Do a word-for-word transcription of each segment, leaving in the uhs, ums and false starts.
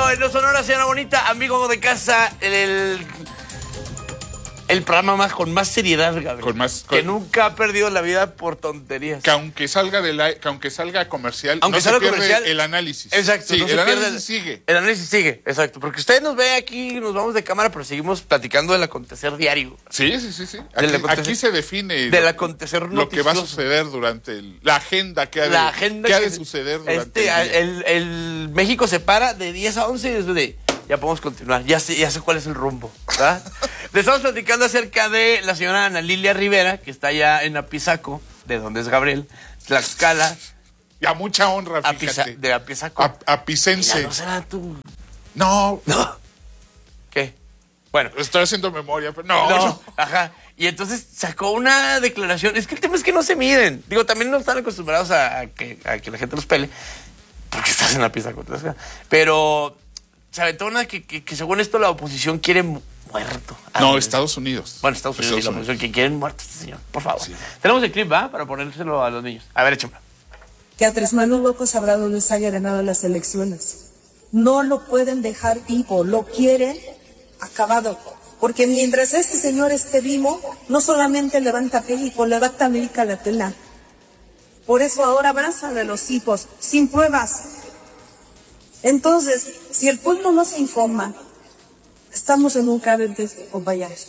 Bueno, en Los Sonora, señora bonita, amigo de casa, el, el programa más con más seriedad, Gabriel. Con más, que con, nunca ha perdido la vida por tonterías. Que aunque salga de la, que aunque salga comercial, aunque no salga se pierde comercial, el análisis. Exacto. Sí, no el se análisis pierde, sigue. El análisis sigue, exacto. Porque usted nos ve aquí, nos vamos de cámara, pero seguimos platicando del acontecer diario. Sí, sí, sí, sí. Aquí, aquí se define del lo, acontecer lo que va a suceder durante el, la agenda que ha de, la agenda que ha que de suceder durante este, el día. El, el México se para de diez a once y después de ya podemos continuar, ya sé, ya sé cuál es el rumbo, ¿verdad? Le estamos platicando acerca de la señora Ana Lilia Rivera, que está allá en Apizaco, de donde es Gabriel, Tlaxcala. Y a mucha honra, fíjate. Apisa, de Apizaco. A, apicense. Mira, ¿no será tú? No. No. ¿Qué? Bueno. Estoy haciendo memoria, pero no, no. no. Ajá. Y entonces sacó una declaración. Es que el tema es que no se miden. Digo, también no están acostumbrados a, a, que, a que la gente los pele, porque estás en Apizaco. Pero se aventó una que, que, que según esto la oposición quiere muerto. No, ver, Estados Unidos. Bueno, Estados Unidos Estados y la oposición Unidos. que quieren muerto a este señor. Por favor. Sí. Tenemos el clip, ¿va? Para ponérselo a los niños. A ver, échame. Que a Andrés Manuel López Obrador les haya ganado las elecciones. No lo pueden dejar vivo, lo quieren acabado. Porque mientras este señor esté vivo, no solamente levanta México, levanta América Latina. Por eso ahora abrazan a los hijos, sin pruebas. Entonces, si el pueblo no se informa, estamos en un grave riesgo, compañeros.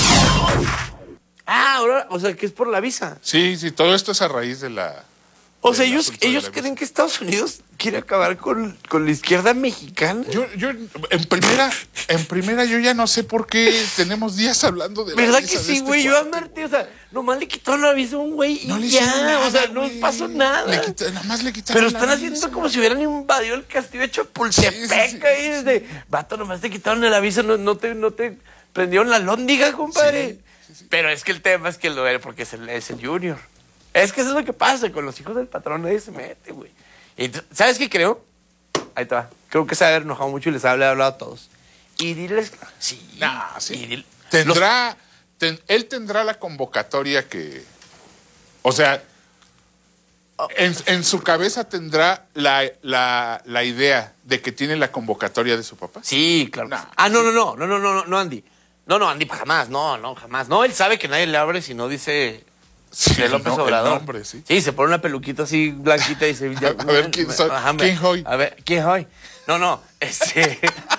Ah, ahora, o sea, que es por la visa. Sí, sí, todo esto es a raíz de la... O sea, del ellos, asunto de ellos la creen visa. que Estados Unidos quiere acabar con, con la izquierda mexicana. Yo, yo, en primera, en primera, yo ya no sé por qué tenemos días hablando de la ¿Verdad visa que de sí, este güey? Yo cuate. a Martí, o sea, nomás le quitaron la visa a un güey y No le ya, hicieron nada, o sea, no güey. pasó nada. Le quita- nada más le quitaron Pero la están visa. haciendo como si hubieran invadido el castillo de Chapultepec Sí, sí, sí, ahí sí, desde... Vato, nomás te quitaron la visa, no, no, te, no te prendieron la lóndiga, compadre. Sí, sí, sí. Pero es que el tema es que lo era porque es el, es el Junior. Es que eso es lo que pasa con los hijos del patrón, nadie se mete, güey. Y ent- ¿sabes qué creo? Ahí te va. Creo que se ha de haber enojado mucho y les ha hablado a todos. Y diles... Sí. Nah, sí. y dile- Tendrá, ten- él tendrá la convocatoria que, o sea, en, en su cabeza tendrá la, la, la idea de que tiene la convocatoria de su papá. Sí, claro. Nah, ah, no, no, no, no, no, no, no, Andy. No, no, Andy, jamás, no, no, jamás. No, él sabe que nadie le abre si no dice Sí, de López el no- el Obrador. nombre, sí. Sí, se pone una peluquita así blanquita y se... A ver, ¿quién soy? Ajá, me- ¿Quién soy? A ver, ¿quién soy? No, no, este...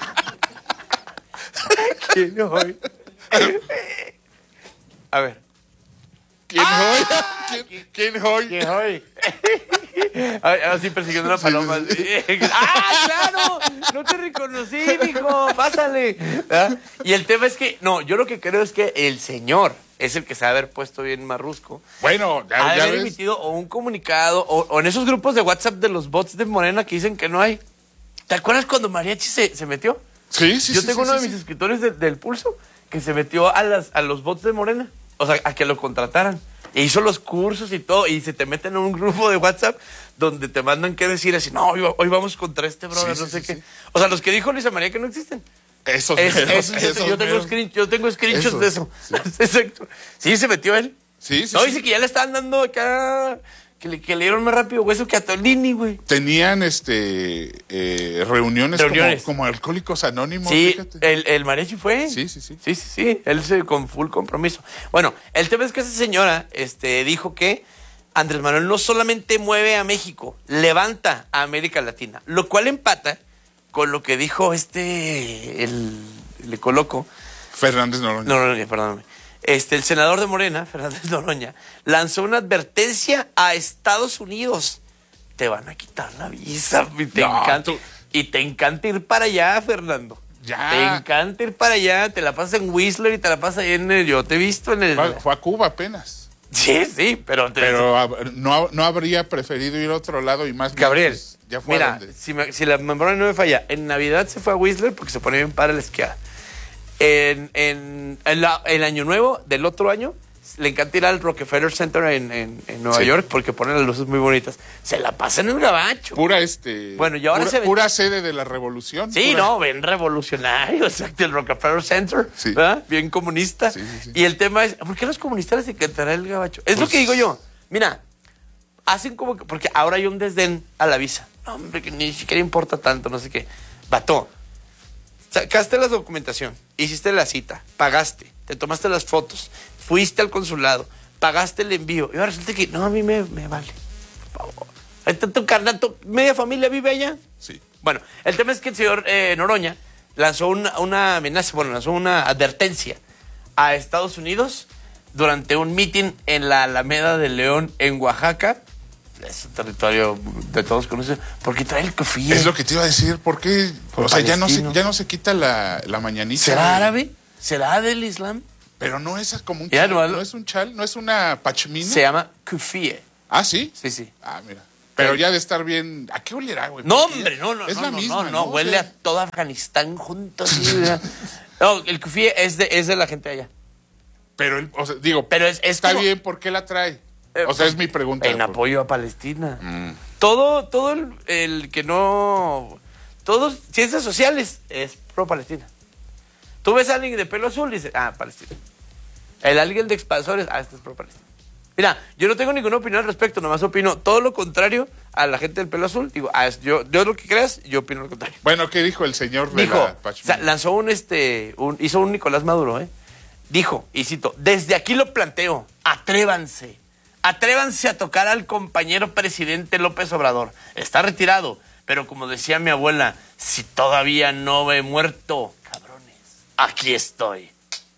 ¿Quién soy? A ver. ¿Quién Ah, hoy? ¿Quién, quién hoy? ¿Quién soy? Así persiguiendo una paloma. Sí, sí, ¡Ah, claro! No te reconocí, mijo. Pásale. ¿Ah? Y el tema es que, no, yo lo que creo es que el señor es el que se ha de haber puesto bien marrusco. Bueno, Ha ya, de ya haber ves. emitido o un comunicado o, o en esos grupos de WhatsApp de los bots de Morena que dicen que no hay. ¿Te acuerdas cuando Mariachi se, se metió? Sí, sí, Yo sí, tengo sí, uno sí, de mis sí. escritores de- del Pulso que se metió a, las, a los bots de Morena. O sea, a que lo contrataran. E hizo los cursos y todo. Y se te meten en un grupo de WhatsApp donde te mandan que decir así, no, hoy, hoy vamos contra este brother, Sí, no sí, sé sí, qué. sí. O sea, los que dijo Luisa María que no existen. Esos Es- meros, esos- yo, esos yo tengo meros. screen, yo tengo screenshots Esos, de eso. sí. Exacto. Sí, se metió él. Sí, sí, No, sí. dice que ya le estaban dando acá, que le, que le dieron más rápido hueso que a Tolini, güey. Tenían este eh, reuniones, Reuniones. Como, como Alcohólicos Anónimos, Sí, fíjate. el, el mariachi fue. Sí, sí, sí. Sí, sí, sí. Él se con full compromiso. Bueno, el tema es que esa señora este, dijo que Andrés Manuel no solamente mueve a México, levanta a América Latina, lo cual empata con lo que dijo este, el, le coloco, Fernández Noroña. no, no, no, perdóname. Este, el senador de Morena, Fernández Noroña, lanzó una advertencia a Estados Unidos. Te van a quitar la visa. Y te, No, encanta, tú- y te encanta ir para allá, Fernando. Ya. Te encanta ir para allá. Te la pasas en Whistler y te la pasas ahí en el... Yo te he visto en el... Fue, fue a Cuba apenas. Sí, sí, pero... Te, Pero hab- no, no habría preferido ir a otro lado y más bien, Gabriel, pues, ya fue a mira, donde- si, me- si la memoria no me falla, en Navidad se fue a Whistler porque se ponía bien para la esquiada. En, en, en la- el año nuevo del otro año, le encanta ir al Rockefeller Center en, en- en Nueva Sí. York porque ponen las luces muy bonitas. Se la pasa en el gabacho. Pura este Bueno, y ahora pura, se ven- pura sede de la revolución. Sí, pura- no, bien revolucionario, exacto, el Rockefeller Center, Sí. ¿verdad? Bien comunista. Sí, sí, sí. Y el tema es, ¿por qué a los comunistas les encantará el gabacho? Es lo Pues- que digo yo. Mira, hacen como que, porque ahora hay un desdén a la visa. No, hombre, que ni siquiera importa tanto, no sé qué. Vato, sacaste la documentación, hiciste la cita, pagaste, te tomaste las fotos, fuiste al consulado, pagaste el envío. Y ahora resulta que, no, a mí me, me vale. Por favor. Ahí está tu carnal, tu media familia vive allá. Sí. Bueno, el tema es que el señor eh, Noroña lanzó una, una amenaza, bueno, lanzó una advertencia a Estados Unidos durante un mitin en la Alameda de León, en Oaxaca. Es un territorio de todos conocidos, porque trae el cofía. Es lo que te iba a decir, ¿por qué? Por o sea, ya no, se, palestino. ya no se quita la, la mañanita. ¿Será árabe? ¿Será del Islam? Pero no es como un Ya, chal, no, no es un chal, no es una pachmina. Se llama kufie. ¿Ah, sí? Sí, sí. Ah, mira. Pero ya de estar bien. ¿A qué olerá, güey? No, Porque hombre, no, no, es no, la no, misma, no, ¿no? no, O huele sea, a todo Afganistán junto. Así, ¿verdad? No, el kufie es de, es de la gente allá. Pero, el- o sea, digo, Pero es- es está como- bien, ¿por qué la trae? Eh, O sea, es mi pregunta. En por- apoyo a Palestina. Mm. Todo, todo el, el que no... Todos, ciencias sociales, es pro-Palestina. Tú ves a alguien de pelo azul y dices, ah, Palestina. El alguien de expansores, ah, este es pro-Palestina. Mira, yo no tengo ninguna opinión al respecto, nomás opino todo lo contrario a la gente del pelo azul. Digo, ah, es- yo, yo lo que creas, yo opino lo contrario. Bueno, ¿qué dijo el señor de Dijo, la o pachmina? sea, lanzó un, este, un, hizo un Nicolás Maduro, ¿eh? Dijo, y cito, desde aquí lo planteo, atrévanse, atrévanse a tocar al compañero presidente López Obrador. Está retirado, pero como decía mi abuela, si todavía no he muerto, cabrones, aquí estoy.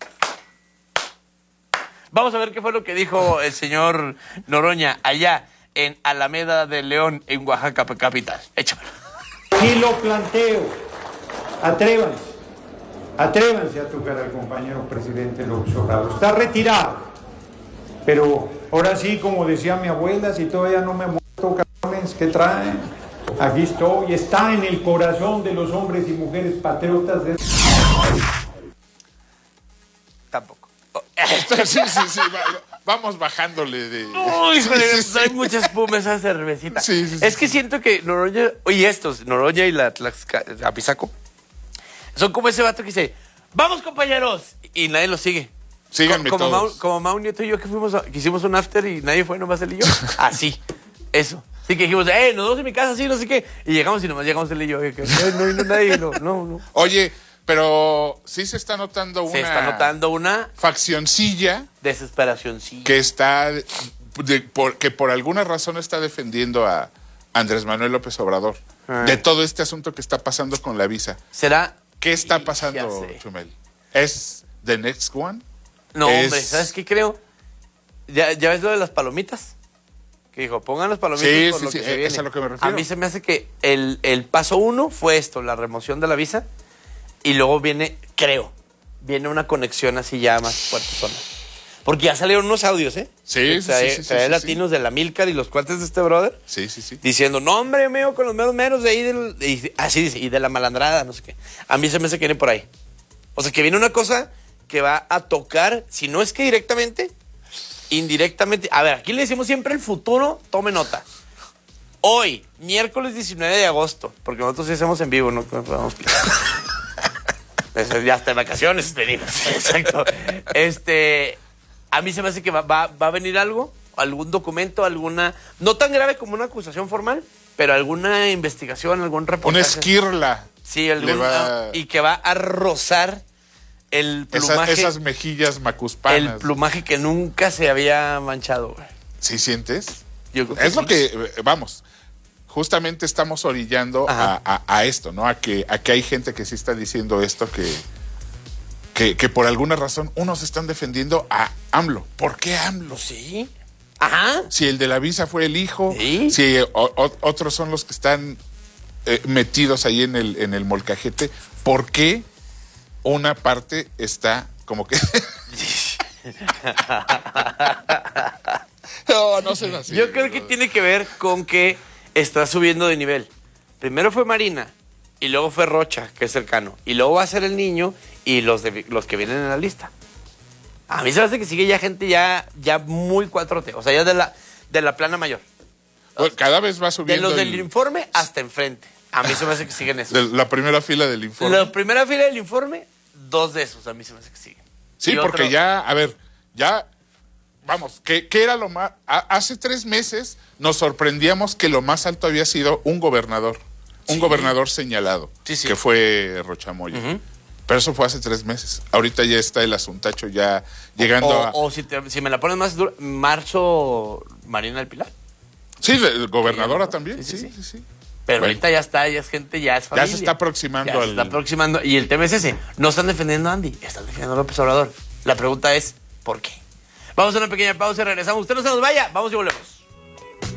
Vamos a ver qué fue lo que dijo el señor Noroña allá en Alameda de León, en Oaxaca capital. Échamelo. Y lo planteo, atrévanse, atrévanse a tocar al compañero presidente López Obrador. Está retirado, pero ahora sí, como decía mi abuela, si todavía no me he muerto, cabrones, ¿qué traen? Aquí estoy, está en el corazón de los hombres y mujeres patriotas de... Tampoco. Sí, sí, sí. va- vamos bajándole de. Uy, Sí, joder, sí, sí. hay mucha espuma esa cervecita. Sí, sí, sí, es que sí. siento que Noroña, oye, estos, Noroña y la Tlaxca- Apizaco, son como ese vato que dice, vamos compañeros, y nadie lo sigue. Síganme Co- como todos. Mau, como Mau Nieto y yo que fuimos, a- que hicimos un after y nadie fue, nomás él y yo. Así, eso. Así que dijimos, eh, nos vemos en mi casa, sí, no sé qué. Y llegamos y nomás llegamos él y yo. Y que, "Eh, no vino nadie, no, no, no. Oye, pero sí se está notando una Se está notando una faccioncilla desesperación, sí. que está de- por, que por alguna razón está defendiendo a Andrés Manuel López Obrador Ah. de todo este asunto que está pasando con la visa. ¿Será? ¿Qué está Ya pasando, sé. Chumel? ¿Es the next one? No, Es- hombre, ¿sabes qué creo? ¿Ya, ya ves lo de las palomitas? Que dijo, pongan las palomitas Sí, por sí, lo sí, que se es viene. a lo que me refiero. A mí se me hace que el, el paso uno fue esto, la remoción de la visa, y luego viene, creo, viene una conexión así ya más fuerte sola. Porque ya salieron unos audios, ¿eh? Sí, sí, Trae- sí, sí, sí, trae sí, latinos de la Milcar y los cuates de este brother, Sí, sí, sí. diciendo, no, hombre, me veo con los meros meros de ahí, del, y, así dice, y de la malandrada, no sé qué. A mí se me hace que viene por ahí. O sea, que viene una cosa que va a tocar, si no es que directamente, indirectamente. A ver, aquí le decimos siempre el futuro, tome nota. Hoy, miércoles diecinueve de agosto, porque nosotros sí hacemos en vivo, no podemos ya hasta en vacaciones venimos. Exacto. Este, a mí se me hace que va, va, va a venir algo, algún documento, alguna, no tan grave como una acusación formal, pero alguna investigación, algún Una reportaje. esquirla. Sí, le algún, va- y que va a rozar el Esas, plumaje, esas mejillas macuspanas. el plumaje que nunca se había manchado, güey. ¿Sí sientes? Yo creo que Es lo sí. que, eh, vamos, justamente estamos orillando a, Ajá. a- a esto, ¿no? A que, a que hay gente que sí está diciendo esto, que, que, que por alguna razón unos están defendiendo a AMLO. ¿Por qué AMLO? Sí. Ajá. Si el de la visa fue el hijo, Sí. si o- o- otros son los que están eh, metidos ahí en el, en el molcajete, ¿por qué una parte está como que... no, no se así. Yo creo que tiene que ver con que está subiendo de nivel. Primero fue Marina, y luego fue Rocha, que es cercano, y luego va a ser el niño y los, de, los que vienen en la lista. A mí se me hace que sigue ya gente ya, ya muy cuatro T, o sea, ya de la, de la plana mayor. Bueno, cada vez va De subiendo los del el- informe hasta enfrente. A mí se me hace que siguen esos. de la primera fila del informe. La primera fila del informe, dos de esos, a mí se me hace que siguen. Sí, Y porque otro- ya, a ver, ya, vamos, ¿qué, qué era lo más? a- hace tres meses nos sorprendíamos que lo más alto había sido un gobernador. un Sí. gobernador señalado, Sí, sí. que fue Rochamoya. Ujú. Pero eso fue hace tres meses. Ahorita ya está el asuntacho ya llegando O, a... o si, te- si me la pones más dura, marzo Marina del Pilar. Sí, de- gobernadora Sí, también, sí, sí, sí, sí, sí. Pero Bueno. ahorita ya está, ya es gente, ya es familia. Ya se está aproximando Ya se al... está aproximando. Y el tema es ese. No están defendiendo a Andy, están defendiendo a López Obrador. La pregunta es, ¿por qué? Vamos a una pequeña pausa y regresamos. Usted no se nos vaya, vamos y volvemos.